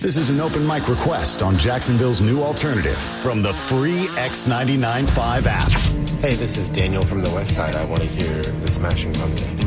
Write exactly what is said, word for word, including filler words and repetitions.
This is an open mic request on Jacksonville's new alternative from the free X ninety-nine point five app. Hey, this is Daniel from the West Side. I want to hear the Smashing Pumpkins.